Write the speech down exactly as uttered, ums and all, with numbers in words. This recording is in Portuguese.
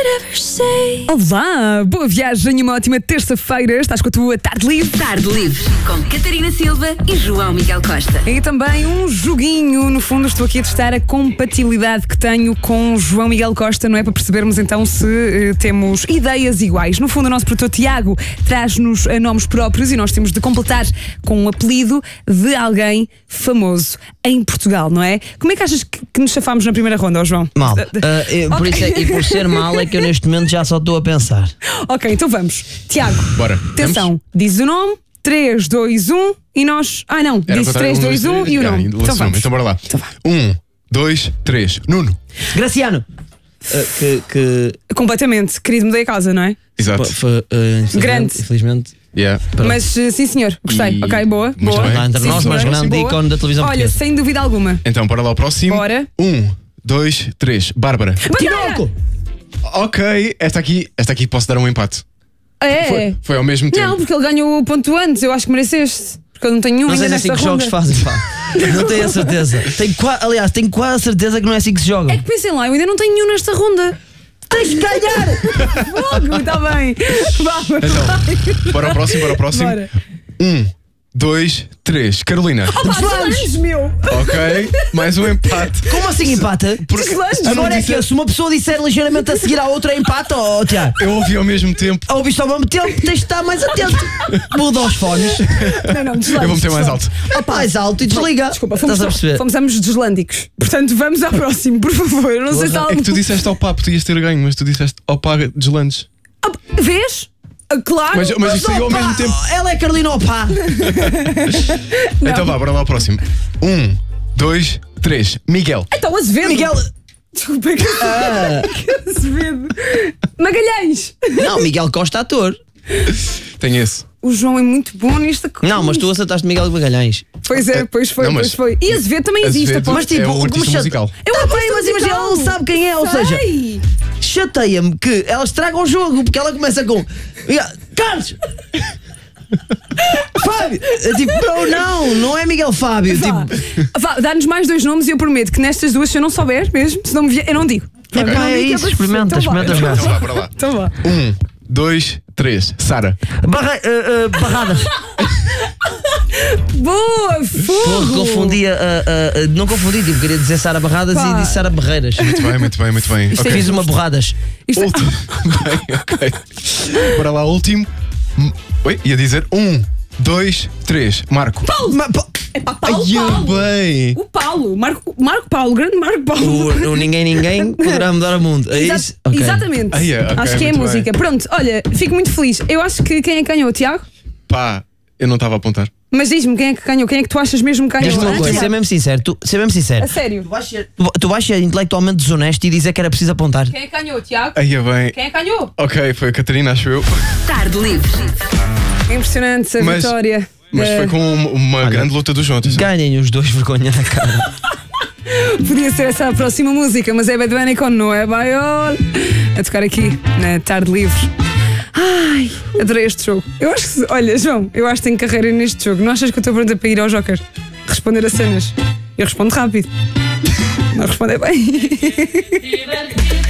Olá, boa viagem e uma ótima terça-feira. Estás com a tua Tarde Livre. Tarde Livre, com Catarina Silva e João Miguel Costa. E também um joguinho. No fundo, estou aqui a testar a compatibilidade que tenho com João Miguel Costa, não é? Para percebermos então se uh, temos ideias iguais. No fundo, o nosso produtor Tiago traz-nos uh, nomes próprios e nós temos de completar com um apelido de alguém famoso em Portugal, não é? Como é que achas que, que nos chafámos na primeira ronda, ó João? Mal. Uh, eu, por Okay. isso é, e por ser mal é que eu neste momento já só estou a pensar. Ok, então vamos. Tiago, Bora. atenção, Vamos? diz o nome, três, dois, um e nós. Ah, não, Era diz para três, um, dois, um e o yeah, nome. lança Então o nome. vamos. Então bora lá. Então vá. Um, dois, três. Nuno. Graciano. Uh, que. que Completamente, querido, mudei a casa, não é? Exato. foi, uh, infelizmente, Grande. Infelizmente. Yeah. Pronto. Mas uh, sim, senhor, gostei. E- Ok, boa. Muito boa. bem. Lá entre Sim, nós, senhor. mas grande Boa. ícone da televisão Olha, portuguesa. sem dúvida alguma. Então bora lá o próximo. Bora. Um, dois, três. Bárbara. Tinoco! Ok, esta aqui, esta aqui posso dar um empate. É. Foi, foi ao mesmo tempo. Não, porque ele ganhou o ponto antes, eu acho que mereceste. Porque eu não tenho nenhum Não sei ainda se é nesta assim que ronda. jogos fazem, pá. Não tenho a certeza. Tenho qua- aliás, tenho quase a certeza que não é assim que se joga. É que pensem lá, eu ainda não tenho nenhum nesta ronda. Tens que ganhar! Fogo, está bem. Vamos. Então, bora ao próximo, bora ao próximo. Bora. Um, dois, três. Carolina. Opa, Deslandes, meu! Ok, mais um empate. Como assim empata? Porque Deslandes. eu não Agora é disse- que se uma pessoa disser ligeiramente a seguir à outra é empate, ó Tiago. Eu ouvi ao mesmo tempo. Ao ouvir ao mesmo tempo, tens de estar mais atento. Muda os fones. Não, não, deslandes. Eu vou meter mais alto. Mais alto e desliga. Desculpa, fomos, Estás a perceber? fomos ambos deslândigos. Portanto, vamos ao próximo, por favor. Eu não sei se há É algum... que tu disseste ao pá, podias ter ganho, mas tu disseste ao pá de lanches. Ah, vês? Ah, claro. Mas, mas isto saiu ao Opa, mesmo tempo. Ela é Carolina Opa. Então vá, bora lá ao próximo. Um, dois, três. Miguel. Então, Azevedo. Miguel. Desculpa, que que Azevedo. Magalhães. Não, Miguel Costa, ator. Tem esse. O João é muito bom nesta coisa. Não, mas tu acertaste Miguel Magalhães. Pois é, pois foi, Não, mas- pois foi. E Azevedo também existe, Azevedo aposto. Mas tipo, é um como artista chata- musical. Eu Tá bem, aposto mas imagina, musical. ela não sabe quem é, ou seja, Sei. chateia-me que ela estraga o jogo, porque ela começa com Carlos! Fábio! É tipo, não, não, não é Miguel Fábio. Vá, Tipo, Vá, dá-nos mais dois nomes e eu prometo que nestas duas, se eu não souber mesmo, se não me vier, eu não digo. é, Eu não pá, é digo, isso, para- experimenta, Então vá. experimenta jogar. Então vá, bora lá. Então vá. Um, dois, três. Sara. Barra, uh, uh, barradas. Boa, Porra, fogo! confundi, uh, uh, uh, não confundi, tipo, queria dizer Sara Barradas Pá. e disse Sara Barreiras. Muito bem, muito bem, muito bem. Isto Ok. é- Fiz uma borradas. Isto é- Último. Bem, ok. Bora lá, último. Oi, ia dizer um, dois, três. Marco. Ma- pa- É pá, Paulo, Ai, Paulo. bem. O Paulo, Marco, Marco Paulo, o grande Marco Paulo. O, o Ninguém Ninguém poderá mudar o mundo. É Exa- isso? Ok. Exatamente. Ah, yeah, ok, acho que é a muito música. bem. Pronto, olha, fico muito feliz. Eu acho que quem é que ganhou, Tiago? Pá, eu não estava a apontar. Mas diz-me quem é que ganhou, quem é que tu achas mesmo que ganhou? Diz-me uma Antes, coisa, ser Tiago. mesmo sincero, tu, ser mesmo sincero. A sério. Tu vais, ser, tu, tu vais ser intelectualmente desonesto e dizer que era preciso apontar. Quem é que ganhou, Tiago? Aí é bem. Quem é que ganhou? Ok, foi a Catarina, acho eu. Tarde Livre. Impressionante a Mas- vitória. Mas Eh, foi com uma, uma grande luta do João. atenção. Ganhem os dois vergonha na cara. Podia ser essa a próxima música, mas é Bad Bunny com Não é Baiol a tocar aqui na Tarde Livre. Ai, adorei este jogo. Eu acho que, olha, João, eu acho que tenho carreira neste jogo. Não achas que eu estou pronta para ir ao Joker? Responder a cenas. Eu respondo rápido. Não responder bem.